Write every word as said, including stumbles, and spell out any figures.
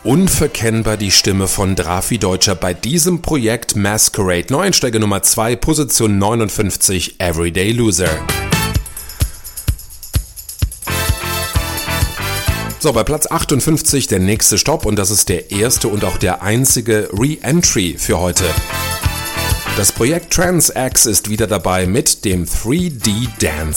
Unverkennbar die Stimme von Drafi Deutscher bei diesem Projekt Masquerade. Neueinsteiger Nummer zwei, Position neunundfünfzig, Everyday Loser. So, bei Platz achtundfünfzig der nächste Stopp und das ist der erste und auch der einzige Re-Entry für heute. Das Projekt Trans-X ist wieder dabei mit dem drei D Dance